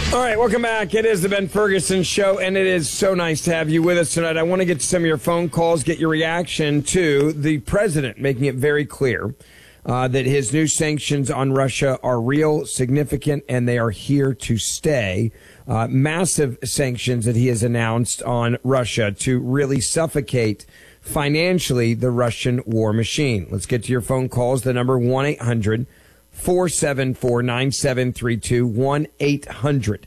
All right, welcome back. It is the Ben Ferguson Show, and it is so nice to have you with us tonight. I want to get to some of your phone calls, get your reaction to the president making it very clear that his new sanctions on Russia are real, significant, and they are here to stay. Massive sanctions that he has announced on Russia to really suffocate financially the Russian war machine. Let's get to your phone calls. The number 1-800-474-9732,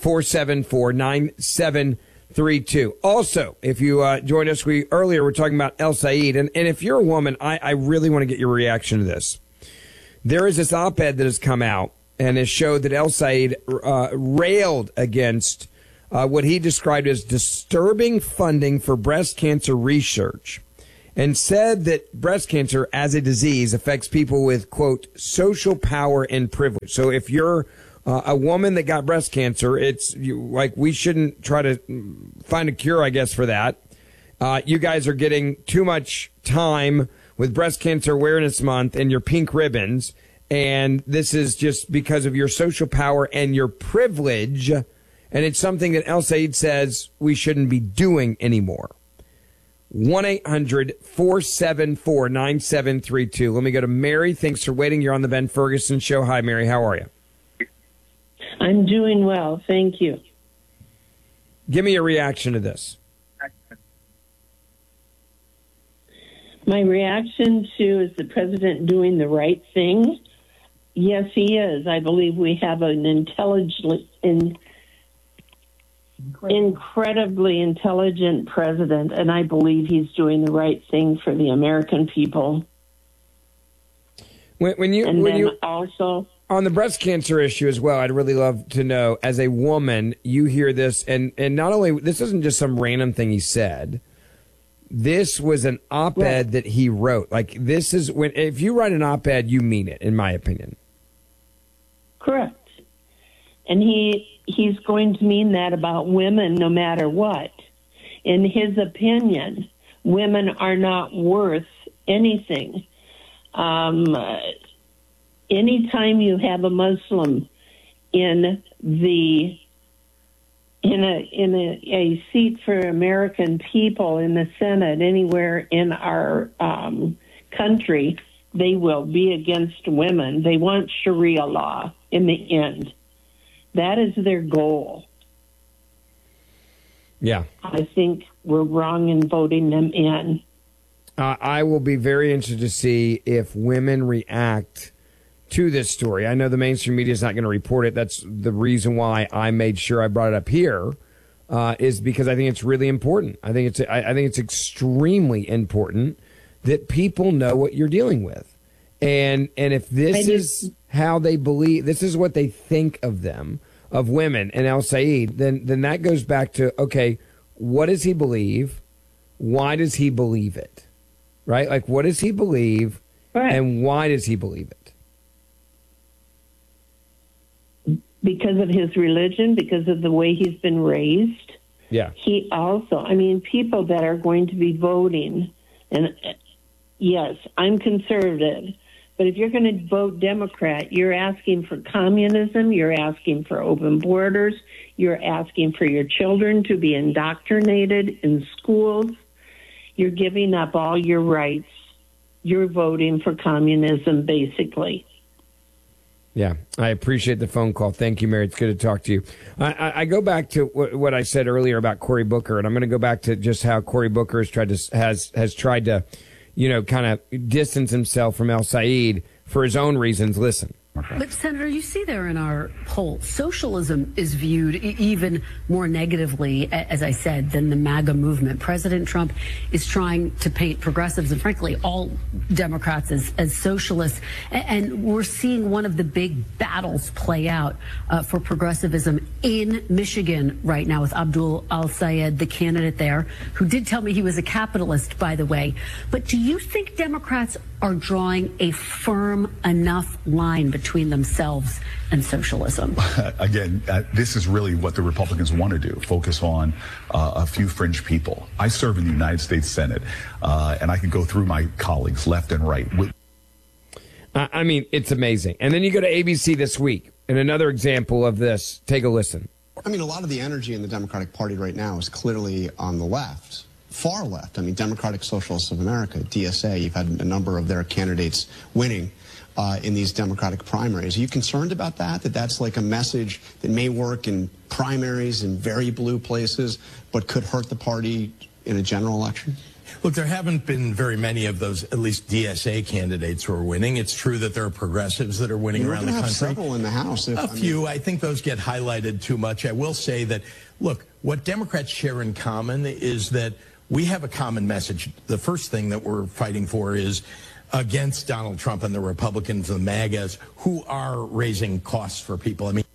1-800-474-9732. Also, if you joined us, earlier we're talking about El Said, and if you're a woman, I really want to get your reaction to this. There is this op-ed that has come out, and it showed that El Said railed against what he described as disturbing funding for breast cancer research, and said that breast cancer as a disease affects people with, quote, social power and privilege. So if you're a woman that got breast cancer, we shouldn't try to find a cure, I guess, for that. You guys are getting too much time with Breast Cancer Awareness Month and your pink ribbons, and this is just because of your social power and your privilege, and it's something that El Said says we shouldn't be doing anymore. 1-800-474-9732. Let me go to Mary. Thanks for waiting. You're on the Ben Ferguson Show. Hi, Mary. How are you? I'm doing well. Thank you. Give me your reaction to this. My reaction to is the president doing the right thing? Yes, he is. I believe we have an incredibly intelligent president, and I believe he's doing the right thing for the American people. When you also on the breast cancer issue as well, I'd really love to know, as a woman, you hear this, and not only, this isn't just some random thing he said. This was an op-ed that he wrote. Like, this is if you write an op-ed, you mean it, in my opinion. Correct. And he's going to mean that about women no matter what. In his opinion, women are not worth anything. Anytime you have a Muslim in a seat for American people in the Senate anywhere in our country, they will be against women. They want Sharia law in the end. That is their goal. Yeah. I think we're wrong in voting them in. I will be very interested to see if women react to this story. I know the mainstream media is not going to report it. That's the reason why I made sure I brought it up here, is because I think it's really important. I think it's extremely important that people know what you're dealing with. And if this is how they believe, this is what they think of them, of women and El Said, then that goes back to, okay, what does he believe? Why does he believe it? Right? Like, what does he believe? Right. And why does he believe it? Because of his religion, because of the way he's been raised. Yeah. He also, people that are going to be voting, and yes, I'm conservative, but if you're going to vote Democrat, you're asking for communism, you're asking for open borders, you're asking for your children to be indoctrinated in schools, you're giving up all your rights, you're voting for communism, basically. Yeah, I appreciate the phone call. Thank you, Mary. It's good to talk to you. I go back to what I said earlier about Cory Booker, and I'm going to go back to just how Cory Booker has tried to, kind of distance himself from El Said for his own reasons. Listen. But, Senator, you see there in our poll, socialism is viewed even more negatively, as I said, than the MAGA movement. President Trump is trying to paint progressives and, frankly, all Democrats as socialists. And we're seeing one of the big battles play out for progressivism in Michigan right now with Abdul Al-Sayed, the candidate there, who did tell me he was a capitalist, by the way. But do you think Democrats are drawing a firm enough line between themselves and socialism? Again, this is really what the Republicans want to do, focus on a few fringe people. I serve in the United States Senate, and I can go through my colleagues left and right. It's amazing. And then you go to ABC this week, And another example of this, take a listen. I mean, a lot of the energy in the Democratic Party right now is clearly on the left, far left. I mean, Democratic Socialists of America, DSA, you've had a number of their candidates winning in these Democratic primaries. Are you concerned about that? That that's like a message that may work in primaries in very blue places, but could hurt the party in a general election? Look, there haven't been very many of those, at least DSA candidates who are winning. It's true that there are progressives that are winning around the country. Several in the House. A few. I think those get highlighted too much. I will say that, look, what Democrats share in common is that we have a common message. The first thing that we're fighting for is against Donald Trump and the Republicans, the MAGAs, who are raising costs for people. I mean,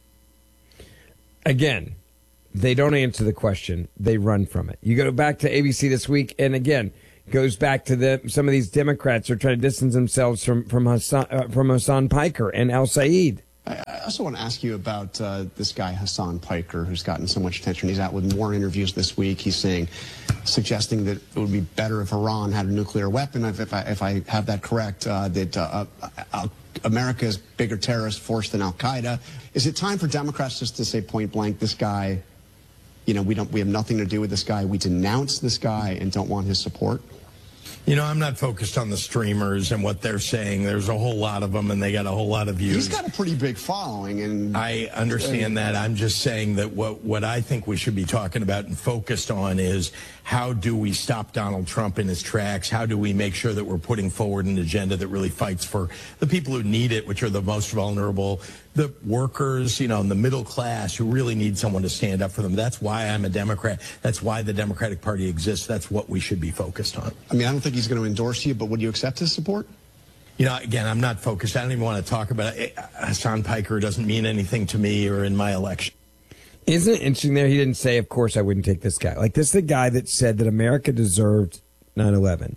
again, they don't answer the question. They run from it. You go back to ABC this week, and again, goes back to some of these Democrats are trying to distance themselves from Hassan Piker and Al Said. I also want to ask you about this guy, Hassan Piker, who's gotten so much attention. He's out with more interviews this week. He's suggesting that it would be better if Iran had a nuclear weapon. If I have that correct, that America is bigger terrorist force than Al-Qaeda. Is it time for Democrats just to say point blank, this guy, we have nothing to do with this guy. We denounce this guy and don't want his support? I'm not focused on the streamers and what they're saying. There's a whole lot of them, and they got a whole lot of views. He's got a pretty big following, and I understand that. I'm just saying that what I think we should be talking about and focused on is how do we stop Donald Trump in his tracks? How do we make sure that we're putting forward an agenda that really fights for the people who need it, which are the most vulnerable, the workers, and the middle class who really need someone to stand up for them. That's why I'm a Democrat. That's why the Democratic Party exists. That's what we should be focused on. I mean, I don't think he's going to endorse you, but would you accept his support? Again, I'm not focused. I don't even want to talk about it. Hassan Piker doesn't mean anything to me or in my election. Isn't it interesting there? He didn't say, of course, I wouldn't take this guy. Like, this is the guy that said that America deserved 9/11.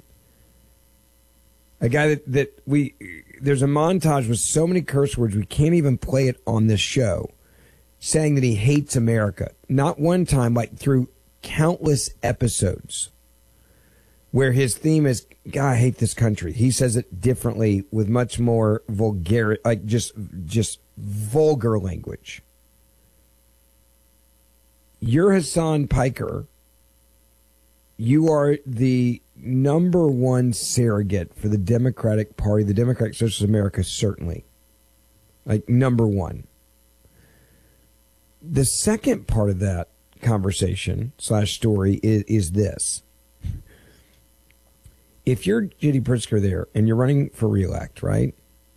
A guy that there's a montage with so many curse words, we can't even play it on this show, saying that he hates America. Not one time, like through countless episodes, where his theme is, God, I hate this country. He says it differently with much more vulgar, like just vulgar language. You're Hassan Piker. You are the number one surrogate for the Democratic Party, the Democratic Socialists of America, certainly. Like, number one. The second part of that conversation / story is this. If you're J.D. Pritzker there and you're running for re-elect, right?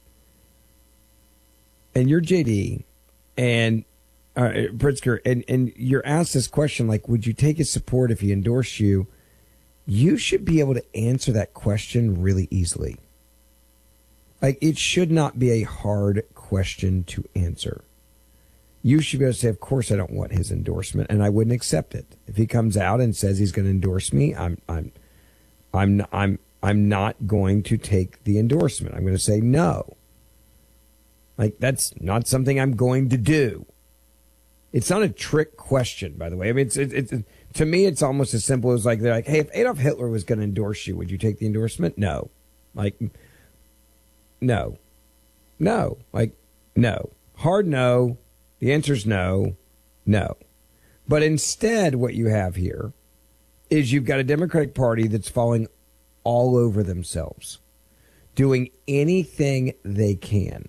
And you're J.D. and Pritzker, and you're asked this question, like, would you take his support if he endorsed you? You should be able to answer that question really easily. Like, it should not be a hard question to answer. You should be able to say, of course, I don't want his endorsement, and I wouldn't accept it. If he comes out and says he's going to endorse me, I'm not going to take the endorsement. I'm going to say no. Like, that's not something I'm going to do. It's not a trick question, by the way. I mean, it's to me, it's almost as simple as like, they're like, hey, if Adolf Hitler was going to endorse you, would you take the endorsement? No. Like, no. No. Like, no. Hard no. The answer's no. No. But instead, what you have here is you've got a Democratic Party that's falling all over themselves, doing anything they can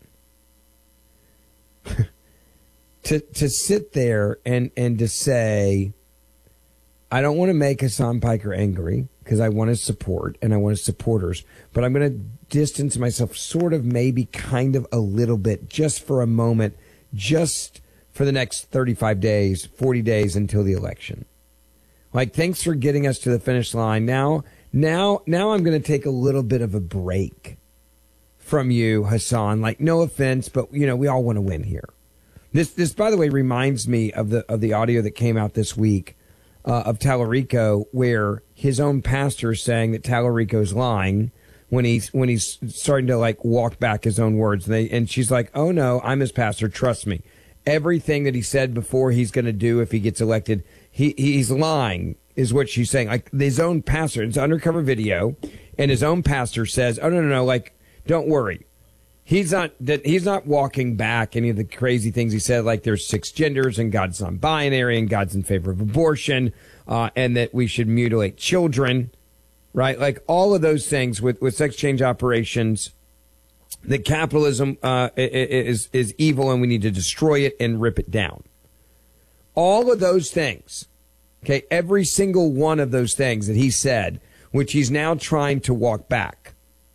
to sit there and to say, I don't want to make Hassan Piker angry because I want his support and I want his supporters, but I'm going to distance myself sort of, maybe kind of a little bit, just for a moment, just for the next 35 days, 40 days until the election. Like, thanks for getting us to the finish line. Now I'm going to take a little bit of a break from you, Hassan. Like, no offense, but we all want to win here. This, by the way, reminds me of the audio that came out this week of Tallarico, where his own pastor is saying that Tallarico's lying when he's starting to like walk back his own words. And she's like, oh no, I'm his pastor. Trust me. Everything that he said before he's going to do if he gets elected, he's lying, is what she's saying. Like, his own pastor, it's undercover video, and his own pastor says, oh no, like, don't worry. He's not walking back any of the crazy things he said, like there's 6 genders and God's non-binary and God's in favor of abortion, and that we should mutilate children, right? Like all of those things with sex change operations, that capitalism is evil and we need to destroy it and rip it down. All of those things, okay, every single one of those things that he said, which he's now trying to walk back.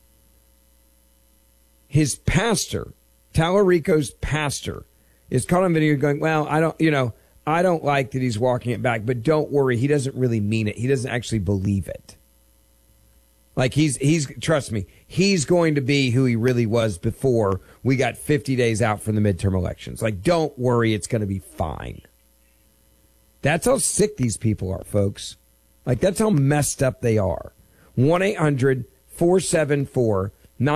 His pastor, Tallarico's pastor, is caught on video going, well, I don't like that he's walking it back, but don't worry, he doesn't really mean it. He doesn't actually believe it. Like he's trust me, he's going to be who he really was before we got 50 days out from the midterm elections. Like, don't worry, it's going to be fine. That's how sick these people are, folks. Like, that's how messed up they are. 1-800-474-9732,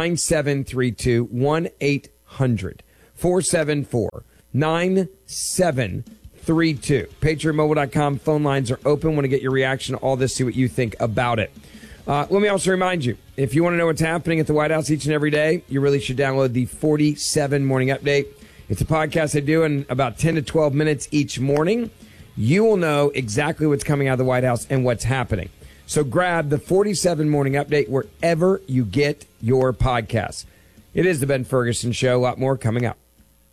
1-800-474-9732. PatriotMobile.com phone lines are open. Want to get your reaction to all this, see what you think about it. Let me also remind you, if you want to know what's happening at the White House each and every day, you really should download the 47 Morning Update. It's a podcast I do in about 10 to 12 minutes each morning. You will know exactly what's coming out of the White House and what's happening. So grab the 47 Morning Update wherever you get your podcasts. It is the Ben Ferguson Show. A lot more coming up.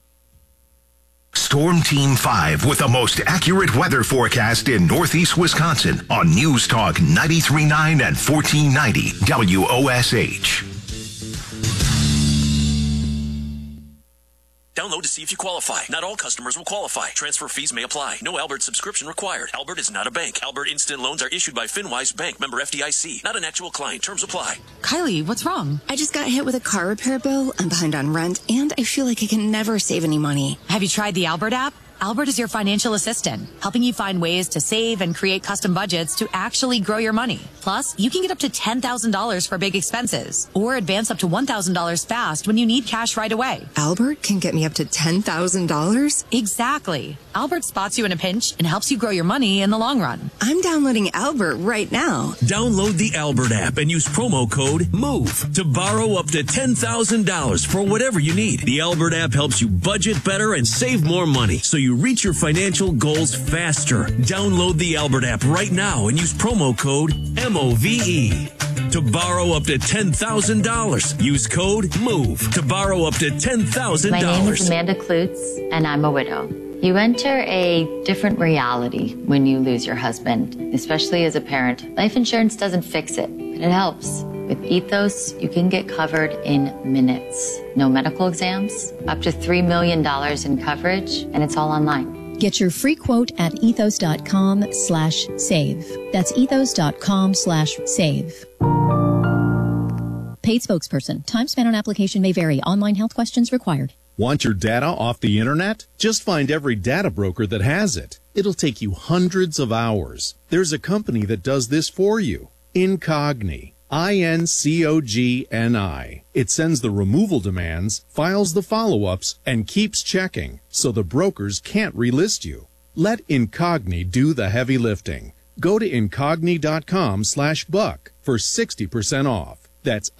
Storm Team 5 with the most accurate weather forecast in Northeast Wisconsin on News Talk 93.9 and 1490 WOSH. Download to see if you qualify. Not all customers will qualify. Transfer fees may apply. No Albert subscription required. Albert is not a bank. Albert Instant Loans are issued by FinWise Bank, member FDIC. Not an actual client. Terms apply. Kylie, what's wrong? I just got hit with a car repair bill. I'm behind on rent, and I feel like I can never save any money. Have you tried the Albert app? Albert is your financial assistant, helping you find ways to save and create custom budgets to actually grow your money. Plus, you can get up to $10,000 for big expenses or advance up to $1,000 fast when you need cash right away. Albert can get me up to $10,000? Exactly. Albert spots you in a pinch and helps you grow your money in the long run. I'm downloading Albert right now. Download the Albert app and use promo code MOVE to borrow up to $10,000 for whatever you need. The Albert app helps you budget better and save more money so you reach your financial goals faster. Download the Albert app right now and use promo code MOVE to borrow up to $10,000. Use code MOVE to borrow up to $10,000. My name is Amanda Klutz, and I'm a widow. You enter a different reality when you lose your husband, especially as a parent. Life insurance doesn't fix it, but it helps. With Ethos, you can get covered in minutes. No medical exams, up to $3 million in coverage, and it's all online. Get your free quote at ethos.com/save. That's ethos.com/save. Paid spokesperson. Time spent on application may vary. Online health questions required. Want your data off the internet? Just find every data broker that has it. It'll take you hundreds of hours. There's a company that does this for you. Incogni. INCOGNI. It sends the removal demands, files the follow-ups, and keeps checking, so the brokers can't relist you. Let Incogni do the heavy lifting. Go to incogni.com/buck for 60% off. That's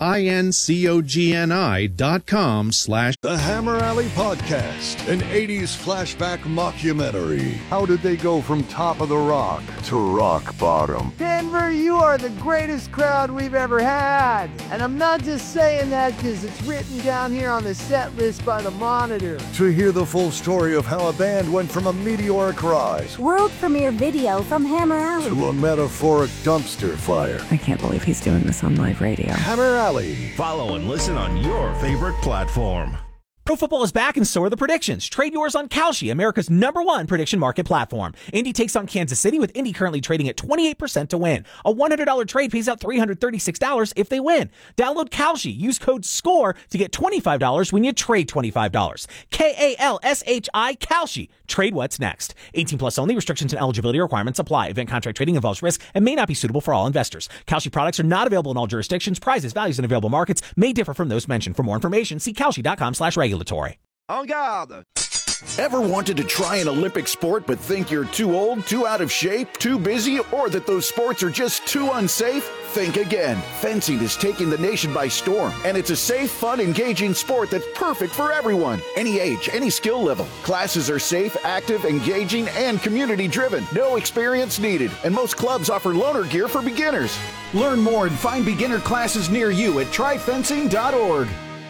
INCOGNI.com/ The Hammer Alley Podcast, an 80s flashback mockumentary. How did they go from top of the rock to rock bottom? Denver, you are the greatest crowd we've ever had. And I'm not just saying that because it's written down here on the set list by the Monitor. To hear the full story of how a band went from a meteoric rise, world premiere video from Hammer Alley, to a metaphoric dumpster fire. I can't believe he's doing this on live radio. Hammer Alley. Follow and listen on your favorite platform. Pro football is back and so are the predictions. Trade yours on Kalshi, America's #1 prediction market platform. Indy takes on Kansas City, with Indy currently trading at 28% to win. A $100 trade pays out $336 if they win. Download Kalshi. Use code SCORE to get $25 when you trade $25. KALSHI, Kalshi. Trade what's next. 18 plus only. Restrictions and eligibility requirements apply. Event contract trading involves risk and may not be suitable for all investors. Kalshi products are not available in all jurisdictions. Prices, values, and available markets may differ from those mentioned. For more information, see Kalshi.com/regulatory. En garde! Ever wanted to try an Olympic sport but think you're too old, too out of shape, too busy, or that those sports are just too unsafe? Think again. Fencing is taking the nation by storm, and it's a safe, fun, engaging sport that's perfect for everyone. Any age, any skill level. Classes are safe, active, engaging, and community-driven. No experience needed, and most clubs offer loaner gear for beginners. Learn more and find beginner classes near you at tryfencing.org.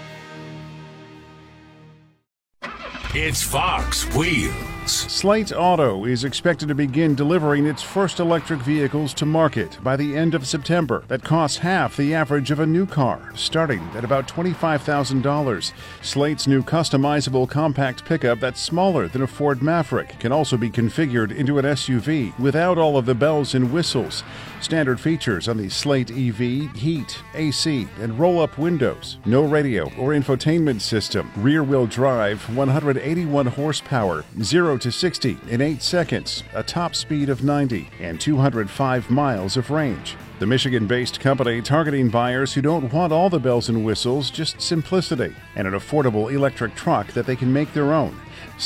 It's Fox Wheels. Slate Auto is expected to begin delivering its first electric vehicles to market by the end of September. That costs half the average of a new car, starting at about $25,000. Slate's new customizable compact pickup that's smaller than a Ford Maverick can also be configured into an SUV without all of the bells and whistles. Standard features on the Slate EV: heat, AC, and roll-up windows. No radio or infotainment system. Rear-wheel drive, 181 horsepower, 0 to 60 in 8 seconds, a top speed of 90, and 205 miles of range. The Michigan-based company targeting buyers who don't want all the bells and whistles, just simplicity, and an affordable electric truck that they can make their own.